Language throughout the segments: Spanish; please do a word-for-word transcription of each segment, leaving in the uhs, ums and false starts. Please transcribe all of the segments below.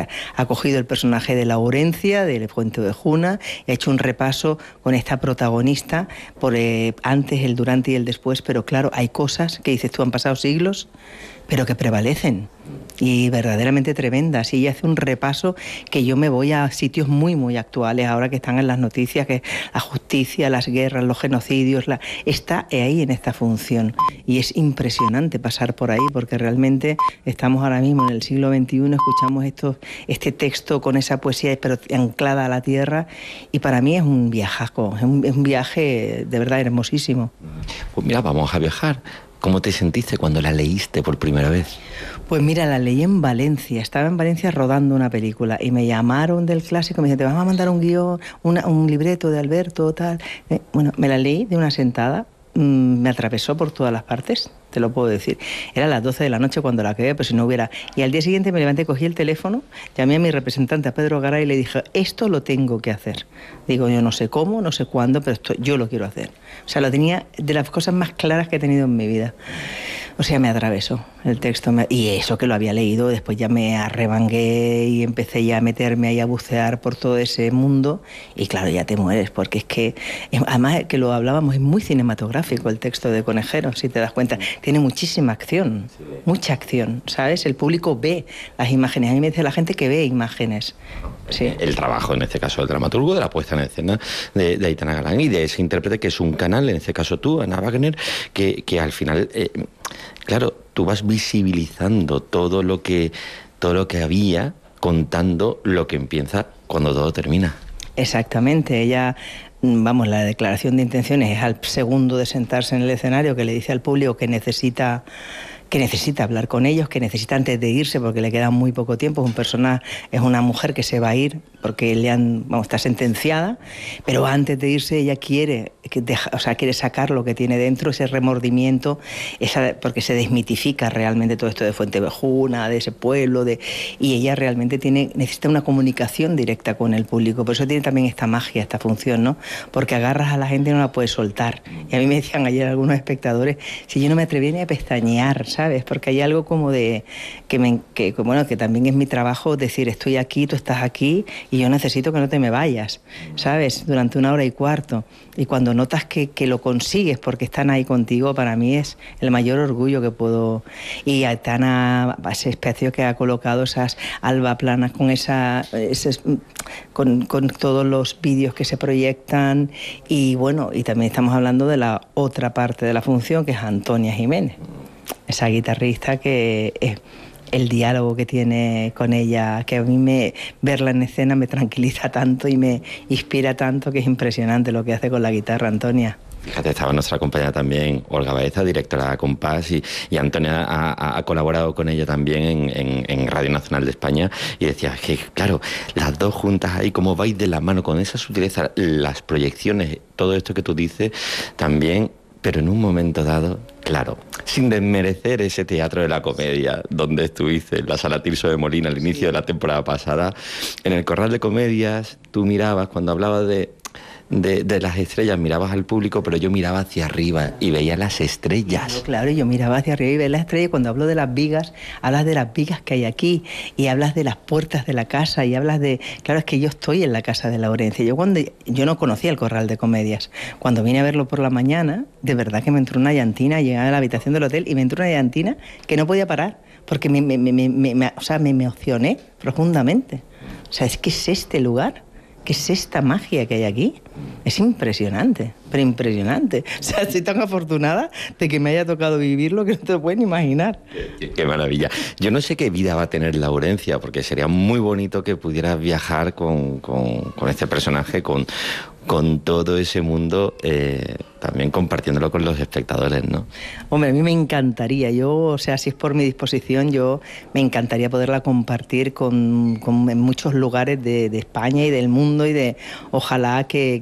sea, ha cogido el personaje de Laurencia, del Cuento de Juna, y ha hecho un repaso con esta protagonista por eh, antes, el durante y el después, pero claro, hay cosas que dices tú, han pasado siglos, pero que prevalecen y verdaderamente tremendas, y ella hace un repaso que yo me voy a sitios muy muy actuales ahora que están en las noticias, que la justicia, las guerras, los genocidios, la... está ahí en esta función, y es impresionante pasar por ahí porque realmente estamos ahora mismo en el siglo veintiuno, escuchamos esto, este texto con esa poesía pero anclada a la tierra, y para mí es un viajaco, es un, es un viaje de verdad hermosísimo. Pues mira, vamos a viajar. ¿Cómo te sentiste cuando la leíste por primera vez? Pues mira, la leí en Valencia, estaba en Valencia rodando una película y me llamaron del Clásico, me dijeron, te vamos a mandar un guión, una, un libreto de Alberto, tal. Eh, bueno, me la leí de una sentada, mmm, me atravesó por todas las partes, te lo puedo decir. Era a las doce de la noche cuando la acabé, pero si no hubiera... Y al día siguiente me levanté, cogí el teléfono, llamé a mi representante, a Pedro Garay, y le dije, esto lo tengo que hacer. Digo, yo no sé cómo, no sé cuándo, pero esto yo lo quiero hacer. O sea, lo tenía de las cosas más claras que he tenido en mi vida. O sea, me atravesó el texto. Me... Y eso que lo había leído, después ya me arrebangué y empecé ya a meterme ahí a bucear por todo ese mundo. Y claro, ya te mueres, porque es que, además que lo hablábamos, es muy cinematográfico el texto de Conejero, si te das cuenta. Tiene muchísima acción, sí. mucha acción, ¿sabes? El público ve las imágenes. A mí me dice la gente que ve imágenes. Sí. El trabajo, en este caso, del dramaturgo, de la puesta en escena de, de Aitana Galán y de ese intérprete que es un canal, en este caso tú, Ana Wagner, que, que al final, eh, claro, tú vas visibilizando todo lo que, todo lo que había, contando lo que empieza cuando todo termina. Exactamente, ella... Vamos, la declaración de intenciones es al segundo de sentarse en el escenario, que le dice al público que necesita, que necesita hablar con ellos, que necesita antes de irse porque le queda muy poco tiempo. Es un personaje, es una mujer que se va a ir porque le han, vamos, está sentenciada, pero antes de irse ella quiere, que deja, o sea, quiere sacar lo que tiene dentro, ese remordimiento, esa, porque se desmitifica realmente todo esto de Fuentevejuna, de ese pueblo, de, y ella realmente tiene, necesita una comunicación directa con el público. Por eso tiene también esta magia, esta función, ¿no? Porque agarras a la gente y no la puedes soltar. Y a mí me decían ayer algunos espectadores, si yo no me atreví ni a pestañear, ¿sabes? Porque hay algo como de, que, me, que, bueno, que también es mi trabajo decir, estoy aquí, tú estás aquí, y yo necesito que no te me vayas, ¿sabes? Durante una hora y cuarto. Y cuando notas que, que lo consigues porque están ahí contigo, para mí es el mayor orgullo que puedo... Y Aitana, ese espacio que ha colocado, esas albaplanas con esa... Ese, con, con todos los vídeos que se proyectan, y bueno, y también estamos hablando de la otra parte de la función, que es Antonia Jiménez, esa guitarrista que es... el diálogo que tiene con ella, que a mí me, verla en escena me tranquiliza tanto y me inspira tanto, que es impresionante lo que hace con la guitarra Antonia. Fíjate, estaba nuestra compañera también, Olga Baeza, directora de Compás, y, y Antonia ha, ha colaborado con ella también en, en, en Radio Nacional de España, y decía que, claro, las dos juntas ahí, como vais de la mano con esa sutileza, las proyecciones, todo esto que tú dices, también... Pero en un momento dado, claro, sin desmerecer ese teatro de la comedia donde estuviste, en la Sala Tirso de Molina al inicio sí. de la temporada pasada, en el Corral de Comedias, tú mirabas, cuando hablabas de, de, de las estrellas, mirabas al público, pero yo miraba hacia arriba y veía las estrellas. Yo, claro, yo miraba hacia arriba y veía las estrellas. Cuando hablo de las vigas, hablas de las vigas que hay aquí, y hablas de las puertas de la casa, y hablas de... Claro, es que yo estoy en la casa de Laurencia. Yo cuando yo no conocía el Corral de Comedias. Cuando vine a verlo por la mañana, de verdad que me entró una llantina, llegué a la habitación del hotel y me entró una llantina que no podía parar, porque me, me, me, me, me, o sea, me emocioné profundamente. O sea, es que es este lugar, ¿qué es esta magia que hay aquí? Es impresionante, pero impresionante. O sea, estoy tan afortunada de que me haya tocado vivirlo que no te lo puedes ni imaginar. Qué, qué maravilla. Yo no sé qué vida va a tener Laurencia, porque sería muy bonito que pudieras viajar con, con, con este personaje, con, con todo ese mundo, eh, también compartiéndolo con los espectadores, ¿no? Hombre, a mí me encantaría. Yo, o sea, si es por mi disposición, yo me encantaría poderla compartir con, con en muchos lugares de, de España y del mundo, y de ojalá que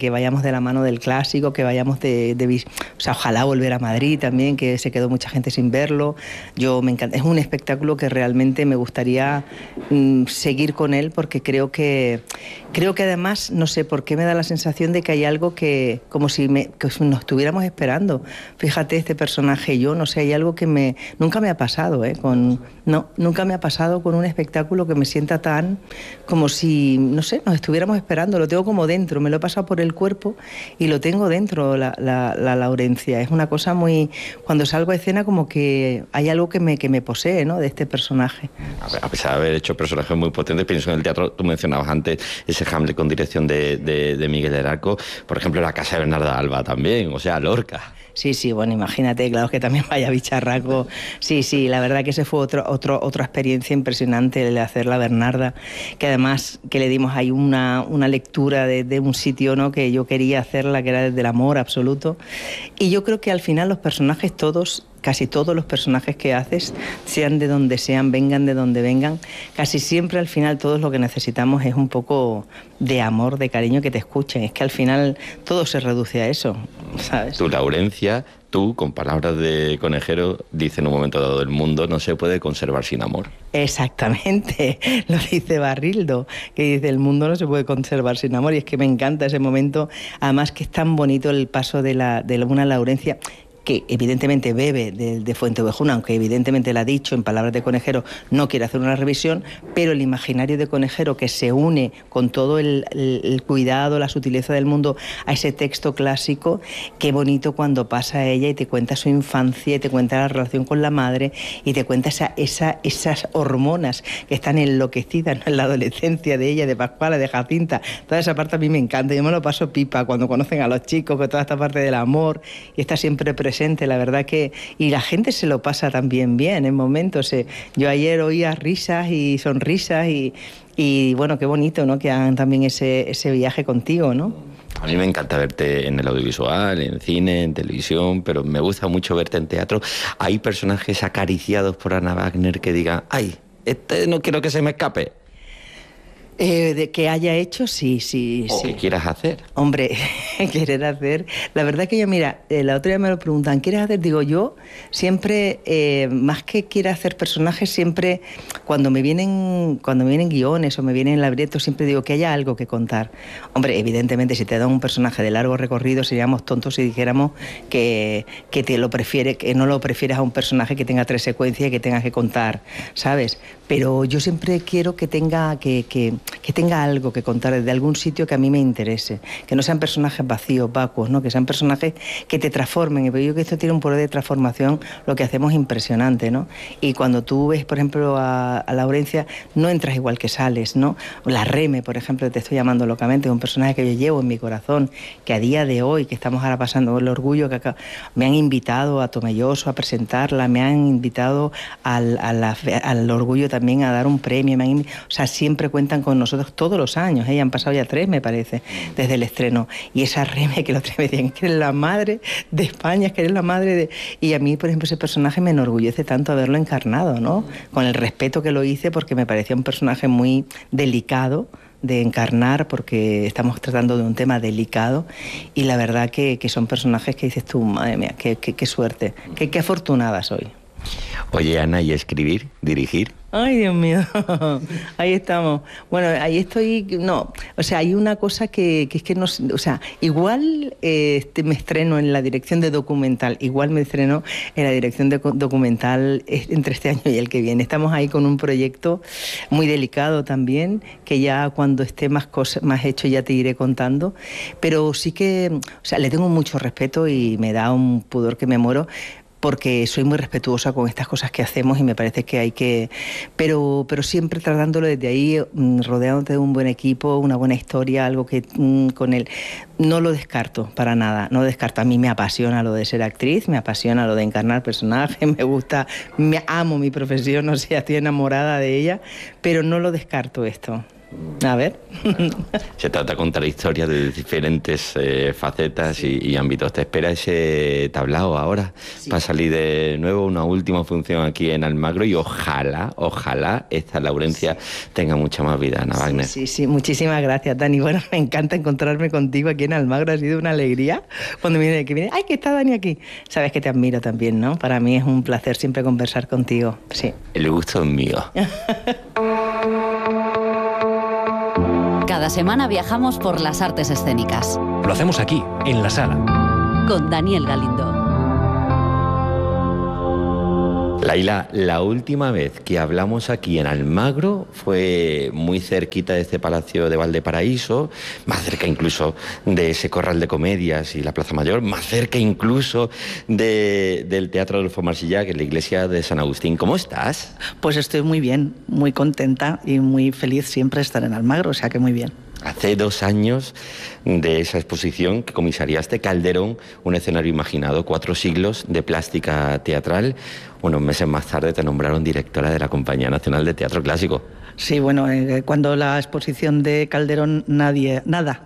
que vayamos de la mano del clásico, que vayamos de, de... O sea, ojalá volver a Madrid también, que se quedó mucha gente sin verlo. Yo me encanta. Es un espectáculo que realmente me gustaría mmm, seguir con él, porque creo que... Creo que además, no sé por qué me da la sensación de que hay algo que... Como si, me, que nos estuviéramos esperando. Fíjate, este personaje y yo, no sé, hay algo que me... Nunca me ha pasado, ¿eh? Con, no, nunca me ha pasado con un espectáculo que me sienta tan... Como si, no sé, nos estuviéramos esperando. Lo tengo como dentro, me lo he pasado por el cuerpo y lo tengo dentro, la, la, la Laurencia. Es una cosa muy... Cuando salgo a escena como que hay algo que me, que me posee, ¿no?, de este personaje. A pesar de haber hecho personajes muy potentes, pienso en el teatro, tú mencionabas antes ese Hamlet con dirección de, de, de Miguel Herarco, por ejemplo, La casa de Bernarda Alba también, o sea, Lorca. Sí, sí, bueno, imagínate, claro, que también vaya bicharraco. Sí, sí, la verdad que ese fue otro, otro, otra experiencia impresionante, el de hacer la Bernarda, que además que le dimos ahí una, una lectura de, de un sitio, ¿no?, que yo quería hacerla, que era desde el amor absoluto. Y yo creo que al final los personajes todos... Casi todos los personajes que haces, sean de donde sean, vengan de donde vengan, casi siempre al final todos lo que necesitamos es un poco de amor, de cariño, que te escuchen. Es que al final todo se reduce a eso, ¿sabes? Tu Laurencia, tú, con palabras de Conejero, dice en un momento dado: el mundo no se puede conservar sin amor. Exactamente, lo dice Barrildo, que dice: el mundo no se puede conservar sin amor. Y es que me encanta ese momento, además que es tan bonito el paso de, la, de una Laurencia, que evidentemente bebe de, de Fuenteovejuna, aunque evidentemente le ha dicho en palabras de Conejero, no quiere hacer una revisión, pero el imaginario de Conejero, que se une con todo el, el, el cuidado, la sutileza del mundo a ese texto clásico, qué bonito cuando pasa a ella y te cuenta su infancia, y te cuenta la relación con la madre, y te cuenta esa, esa, esas hormonas que están enloquecidas, ¿no?, en la adolescencia de ella, de Pascuala, de Jacinta. Toda esa parte a mí me encanta, yo me lo paso pipa cuando conocen a los chicos, con toda esta parte del amor, y está siempre presente. La verdad que... Y la gente se lo pasa también bien en momentos. Eh. Yo ayer oía risas y sonrisas y, y bueno, qué bonito, ¿no?, que hagan también ese, ese viaje contigo, ¿no? A mí me encanta verte en el audiovisual, en cine, en televisión, pero me gusta mucho verte en teatro. ¿Hay personajes acariciados por Ana Wagner que digan: ay, este no quiero que se me escape? Eh, de que haya hecho, sí, sí, o sí. que quieras hacer. Hombre, querer hacer... La verdad que yo, mira, eh, la otra vez me lo preguntan, ¿quieres hacer? Digo, yo siempre, eh, más que quiera hacer personajes, siempre, cuando me vienen cuando me vienen guiones o me vienen libretos, siempre digo que haya algo que contar. Hombre, evidentemente, si te dan un personaje de largo recorrido, seríamos tontos si dijéramos que, que te lo prefiere, que no lo prefieres a un personaje que tenga tres secuencias y que tengas que contar, ¿sabes? Pero yo siempre quiero que tenga, que, que, que tenga algo que contar desde algún sitio que a mí me interese, que no sean personajes vacíos, vacuos, ¿no?, que sean personajes que te transformen. Y yo creo que esto tiene un poder de transformación, lo que hacemos, impresionante, ¿no? Y cuando tú ves, por ejemplo, a, a Laurencia, no entras igual que sales, ¿no? La Reme, por ejemplo, te estoy llamando locamente, es un personaje que yo llevo en mi corazón, que a día de hoy, que estamos ahora pasando el orgullo, que acá, me han invitado a Tomelloso a presentarla, me han invitado al, a la, al orgullo también también a dar un premio, me han, o sea, siempre cuentan con nosotros todos los años, ¿eh? Han pasado ya tres, me parece, desde el estreno. Y esa Reme que la otra vez decían, es que eres la madre de España, es que eres la madre de... Y a mí, por ejemplo, ese personaje me enorgullece tanto haberlo encarnado, ¿no? Con el respeto que lo hice, porque me parecía un personaje muy delicado de encarnar, porque estamos tratando de un tema delicado, y la verdad que, que son personajes que dices tú, madre mía, qué, qué, qué suerte, qué, qué afortunada soy. Oye, Ana, ¿y escribir, dirigir? Ay, Dios mío, ahí estamos. Bueno, ahí estoy, no, o sea, hay una cosa que, que es que no, o sea, igual eh, este, me estreno en la dirección de documental, igual me estreno en la dirección de documental entre este año y el que viene. Estamos ahí con un proyecto muy delicado también, que ya cuando esté más, cosa, más hecho ya te iré contando, pero sí que, o sea, le tengo mucho respeto y me da un pudor que me muero, porque soy muy respetuosa con estas cosas que hacemos y me parece que hay que... Pero, pero siempre tratándolo desde ahí, rodeándote de un buen equipo, una buena historia, algo que con él... No lo descarto para nada, no lo descarto. A mí me apasiona lo de ser actriz, me apasiona lo de encarnar personajes, me gusta, me amo mi profesión, o sea, estoy enamorada de ella, pero no lo descarto esto. A ver. Se trata de contar historias de diferentes eh, facetas y, y ámbitos. ¿Te espera ese tablao ahora? Sí. Para salir de nuevo una última función aquí en Almagro y ojalá, ojalá esta Laurencia sí. tenga mucha más vida, Ana Wagner. Sí, sí, sí, muchísimas gracias, Dani. Bueno, me encanta encontrarme contigo aquí en Almagro, ha sido una alegría. Cuando me viene, que viene, ¡ay, que está Dani aquí! Sabes que te admiro también, ¿no? Para mí es un placer siempre conversar contigo, sí. El gusto es mío. Cada semana viajamos por las artes escénicas. Lo hacemos aquí, en la sala. Con Daniel Galindo. Laila, la última vez que hablamos aquí en Almagro fue muy cerquita de este Palacio de Valdeparaíso, más cerca incluso de ese corral de comedias y la Plaza Mayor, más cerca incluso de, del Teatro Adolfo Marsillac, en la iglesia de San Agustín. ¿Cómo estás? Pues estoy muy bien, muy contenta y muy feliz siempre de estar en Almagro, o sea que muy bien. Hace dos años de esa exposición que comisariaste, Calderón, un escenario imaginado, cuatro siglos de plástica teatral. Unos meses más tarde te nombraron directora de la Compañía Nacional de Teatro Clásico. Sí, bueno, eh, cuando la exposición de Calderón nadie, nada,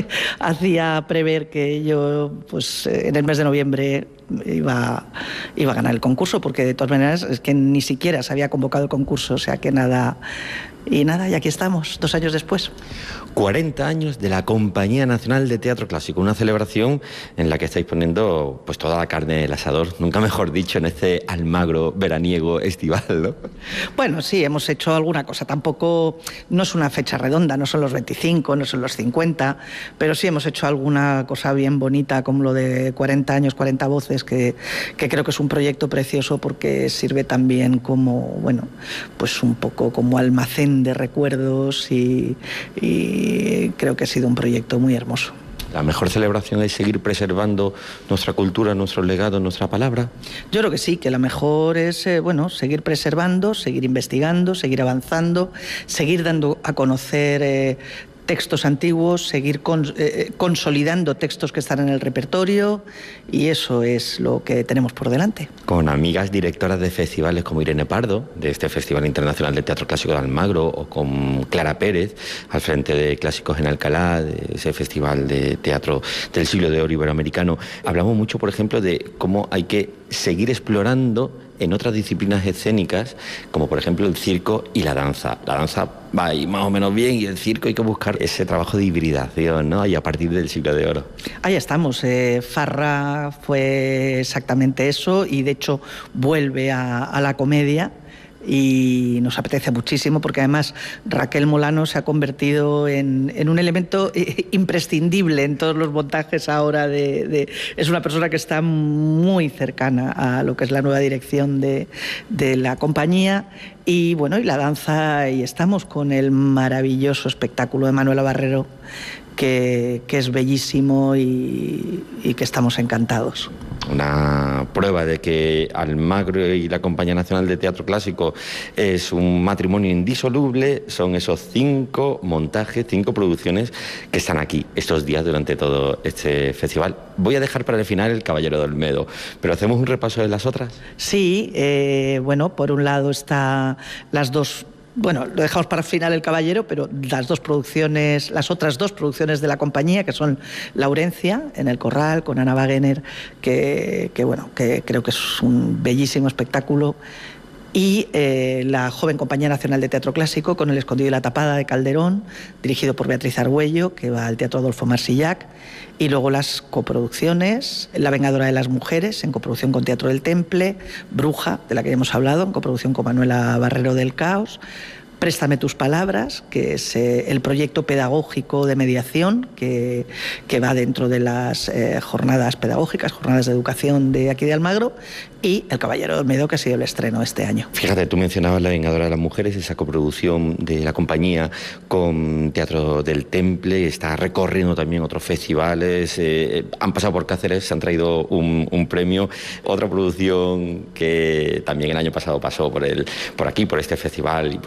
hacía prever que yo, pues en el mes de noviembre iba, iba a ganar el concurso, porque de todas maneras es que ni siquiera se había convocado el concurso, o sea que nada. Y nada, y aquí estamos, dos años después. cuarenta años de la Compañía Nacional de Teatro Clásico, una celebración en la que estáis poniendo pues toda la carne del asador, nunca mejor dicho, en este Almagro veraniego estival, ¿no? Bueno, sí, hemos hecho alguna cosa, tampoco, no es una fecha redonda, no son los veinticinco, no son los cincuenta, pero sí hemos hecho alguna cosa bien bonita, como lo de cuarenta años, cuarenta voces, que, que creo que es un proyecto precioso porque sirve también como, bueno, pues un poco como almacén de recuerdos y, y creo que ha sido un proyecto muy hermoso. ¿La mejor celebración es seguir preservando nuestra cultura, nuestro legado, nuestra palabra? Yo creo que sí, que la mejor es eh, bueno, seguir preservando, seguir investigando, seguir avanzando, seguir dando a conocer eh, textos antiguos, seguir con, eh, consolidando textos que están en el repertorio, y eso es lo que tenemos por delante. Con amigas directoras de festivales como Irene Pardo, de este Festival Internacional de Teatro Clásico de Almagro, o con Clara Pérez, al frente de Clásicos en Alcalá, de ese Festival de Teatro del Siglo de Oro Iberoamericano, hablamos mucho, por ejemplo, de cómo hay que seguir explorando en otras disciplinas escénicas, como por ejemplo el circo y la danza. La danza va ahí más o menos bien y el circo hay que buscar ese trabajo de hibridación, ¿no? Y a partir del Siglo de Oro. Ahí estamos. Eh, Farra fue exactamente eso y de hecho vuelve a, a la comedia. Y nos apetece muchísimo porque además Raquel Molano se ha convertido en, en un elemento imprescindible en todos los montajes ahora. De, de, es una persona que está muy cercana a lo que es la nueva dirección de, de la compañía. Y bueno, y la danza, y estamos con el maravilloso espectáculo de Manuela Barrero, que, que es bellísimo y, y que estamos encantados. Una prueba de que Almagro y la Compañía Nacional de Teatro Clásico es un matrimonio indisoluble, son esos cinco montajes, cinco producciones que están aquí estos días durante todo este festival. Voy a dejar para el final El Caballero de Olmedo, pero ¿hacemos un repaso de las otras? Sí, eh, bueno, por un lado está las dos. Bueno, lo dejamos para el final El Caballero, pero las dos producciones, las otras dos producciones de la compañía, que son Laurencia, en el Corral, con Ana Wagner, que, que bueno, que creo que es un bellísimo espectáculo, y eh, la joven Compañía Nacional de Teatro Clásico, con El Escondido y la Tapada de Calderón, dirigido por Beatriz Argüello, que va al Teatro Adolfo Marsillac, y luego las coproducciones, La Vengadora de las Mujeres, en coproducción con Teatro del Temple, Bruja, de la que ya hemos hablado, en coproducción con Manuela Barrero del Caos, Préstame tus palabras, que es eh, el proyecto pedagógico de mediación que, que va dentro de las eh, jornadas pedagógicas, jornadas de educación de aquí de Almagro, y El Caballero de Olmedo, que ha sido el estreno este año. Fíjate, tú mencionabas La Vengadora de las Mujeres, esa coproducción de la compañía con Teatro del Temple, está recorriendo también otros festivales, eh, han pasado por Cáceres, se han traído un, un premio. Otra producción que también el año pasado pasó por, el, por aquí, por este festival y por el Teatro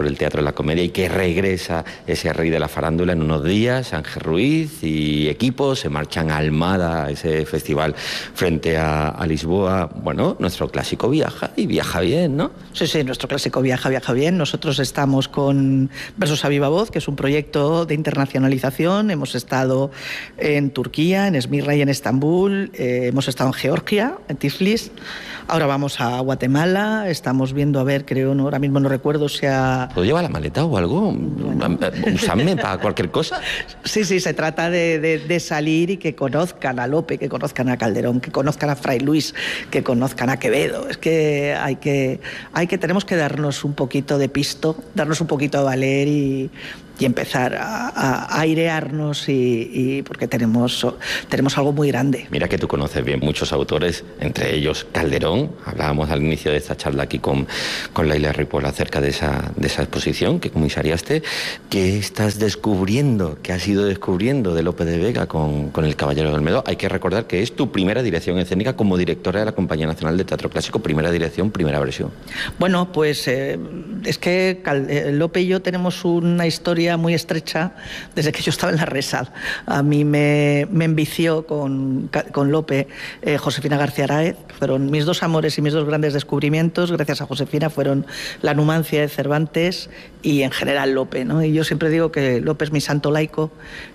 la comedia y que regresa ese rey de la farándula en unos días. Ángel Ruiz y equipo se marchan a Almada, ese festival frente a, a Lisboa. Bueno, nuestro clásico viaja y viaja bien, ¿no? Sí, sí, nuestro clásico viaja, viaja bien. Nosotros estamos con Versos a Viva Voz, que es un proyecto de internacionalización. Hemos estado en Turquía, en Esmirna y en Estambul. Eh, hemos estado en Georgia, en Tiflis. Ahora vamos a Guatemala. Estamos viendo, a ver, creo, no, ahora mismo no recuerdo si a... ¿Puedo llevar la maleta o algo? Bueno. ¿Usarme para cualquier cosa? Sí, sí, se trata de, de, de salir y que conozcan a Lope, que conozcan a Calderón, que conozcan a Fray Luis, que conozcan a Quevedo. Es que hay que, hay que tenemos que darnos un poquito de pisto, darnos un poquito de valer y, y empezar a, a airearnos y, y porque tenemos, tenemos algo muy grande. Mira que tú conoces bien muchos autores, entre ellos Calderón. Hablábamos al inicio de esta charla aquí con, con Laila Ripoll acerca de esa, de esa exposición que comisariaste. ¿Qué estás descubriendo, qué has ido descubriendo de Lope de Vega con, con El Caballero de Olmedo? Hay que recordar que es tu primera dirección escénica como directora de la Compañía Nacional de Teatro Clásico, primera dirección, primera versión. Bueno, pues eh, es que Lope y yo tenemos una historia muy estrecha desde que yo estaba en la Resal. A mí me, me envició con, con Lope eh, Josefina García Araez. Fueron mis dos amores y mis dos grandes descubrimientos. Gracias a Josefina fueron La Numancia de Cervantes y en general Lope, ¿no? Y yo siempre digo que Lope es mi santo laico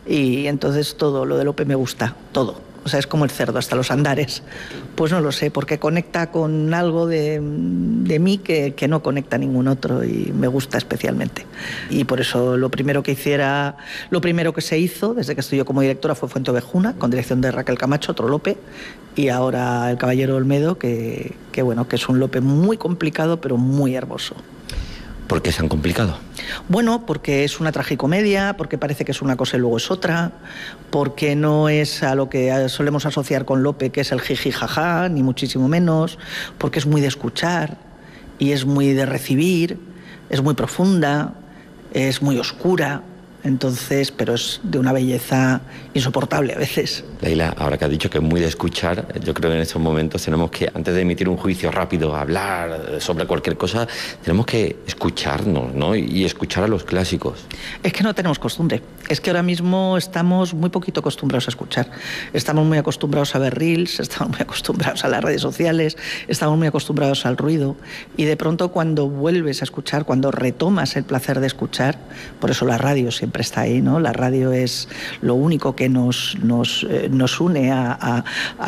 y entonces todo lo de Lope me gusta, todo. O sea, es como el cerdo, hasta los andares. Pues no lo sé, porque conecta con algo de, de mí que, que no conecta ningún otro y me gusta especialmente. Y por eso lo primero que hiciera, lo primero que se hizo desde que estoy yo como directora fue Fuenteovejuna, con dirección de Raquel Camacho, otro Lope, y ahora El Caballero Olmedo, que, que bueno, que es un Lope muy complicado pero muy hermoso. ¿Por qué es tan complicado? Bueno, porque es una tragicomedia, porque parece que es una cosa y luego es otra, porque no es a lo que solemos asociar con Lope, que es el jiji jaja, ni muchísimo menos, porque es muy de escuchar y es muy de recibir, es muy profunda, es muy oscura. Entonces, pero es de una belleza insoportable a veces. Laila, ahora que has dicho que es muy de escuchar, yo creo que en estos momentos tenemos que, antes de emitir un juicio rápido, hablar sobre cualquier cosa, tenemos que escucharnos, ¿no? Y escuchar a los clásicos. Es que no tenemos costumbre. Es que ahora mismo estamos muy poquito acostumbrados a escuchar. Estamos muy acostumbrados a ver reels, estamos muy acostumbrados a las redes sociales, estamos muy acostumbrados al ruido. Y de pronto cuando vuelves a escuchar, cuando retomas el placer de escuchar, por eso la radio siempre Siempre está ahí, ¿no? La radio es lo único que nos, nos, eh, nos une a, a,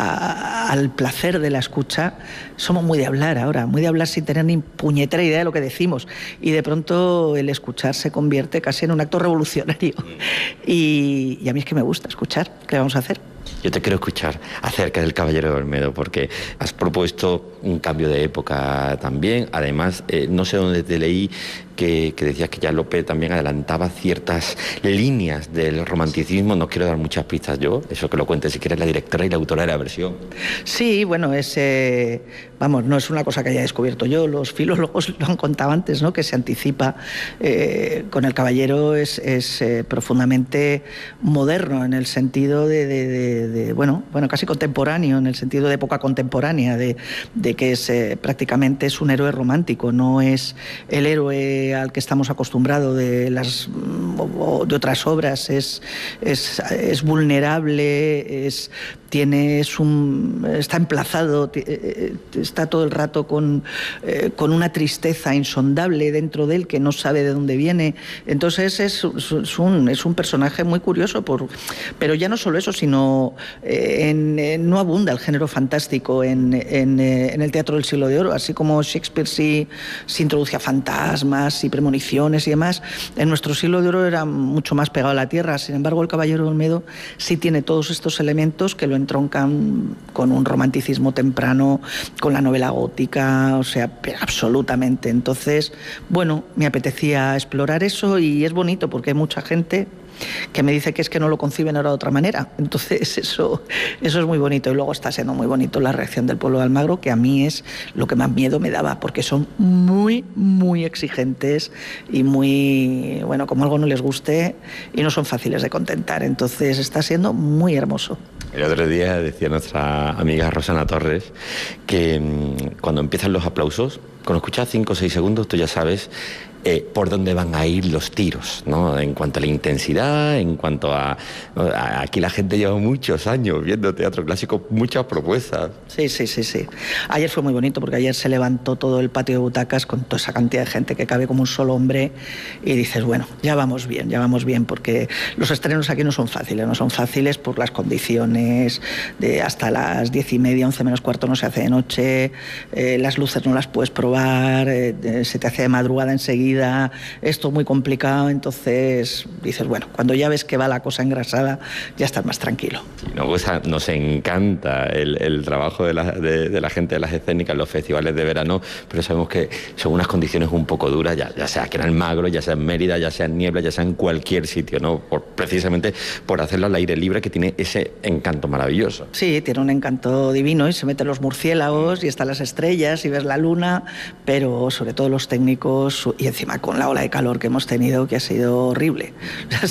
a, al placer de la escucha. Somos muy de hablar ahora, muy de hablar sin tener ni puñetera idea de lo que decimos. Y de pronto el escuchar se convierte casi en un acto revolucionario. Y, y a mí es que me gusta escuchar. ¿Qué vamos a hacer? Yo te quiero escuchar acerca del Caballero de Olmedo, porque has propuesto un cambio de época también. Además, eh, no sé dónde te leí que, que decías que ya Lope también adelantaba ciertas líneas del romanticismo. No quiero dar muchas pistas yo, eso que lo cuentes si quieres la directora y la autora de la versión. Sí, bueno, es, eh, vamos, no es una cosa que haya descubierto yo, los filólogos lo han contado antes, ¿no? Que se anticipa eh, con el Caballero es, es eh, profundamente moderno en el sentido de, de, de, de bueno, bueno, casi contemporáneo, en el sentido de época contemporánea, de, de que es, eh, prácticamente es un héroe romántico, no es el héroe al que estamos acostumbrados de las o de otras obras, es, es, es vulnerable, es, tiene, es un, está emplazado, está todo el rato con, eh, con una tristeza insondable dentro de él que no sabe de dónde viene. Entonces es, es, un, es un personaje muy curioso, por, pero ya no solo eso, sino eh, en, en, no abunda el género fantástico en, en, en el teatro del siglo de oro, así como Shakespeare sí, sí introducía fantasmas y premoniciones y demás. En nuestro siglo de oro era mucho más pegado a la tierra. Sin embargo, el Caballero de Olmedo sí tiene todos estos elementos que lo entroncan con un romanticismo temprano, con la novela gótica, o sea, absolutamente. Entonces, bueno, me apetecía explorar eso y es bonito porque hay mucha gente que me dice que es que no lo conciben ahora de otra manera. Entonces eso, eso es muy bonito. Y luego está siendo muy bonito la reacción del pueblo de Almagro, que a mí es lo que más miedo me daba, porque son muy, muy exigentes y muy, bueno, como algo no les guste y no son fáciles de contentar. Entonces está siendo muy hermoso. El otro día decía nuestra amiga Rosana Torres que mmm, cuando empiezan los aplausos, cuando escuchas cinco o seis segundos, tú ya sabes eh, por dónde van a ir los tiros, ¿no? En cuanto a la intensidad, en cuanto a, a... Aquí la gente lleva muchos años viendo teatro clásico, muchas propuestas. Sí, sí, sí, sí. Ayer fue muy bonito porque ayer se levantó todo el patio de butacas con toda esa cantidad de gente que cabe como un solo hombre y dices, bueno, ya vamos bien, ya vamos bien, porque los estrenos aquí no son fáciles, no son fáciles por las condiciones de hasta las diez y media, once menos cuarto no se hace de noche, eh, las luces no las puedes probar, eh, se te hace de madrugada enseguida, esto muy complicado, entonces dices, bueno, cuando ya ves que va la cosa engrasada, ya estás más tranquilo. Nos, gusta, nos encanta el, el trabajo de la, de, de la gente de las escénicas en los festivales de verano, pero sabemos que son unas condiciones un poco duras, ya, ya sea que en Almagro, ya sea en Mérida, ya sea en Niebla, ya sea en cualquier sitio, ¿no? Por, precisamente por hacerlo al aire libre, que tiene ese encanto maravilloso. Sí, tiene un encanto divino y se meten los murciélagos y están las estrellas y ves la luna, pero sobre todo los técnicos y encima con la ola de calor que hemos tenido, que ha sido horrible.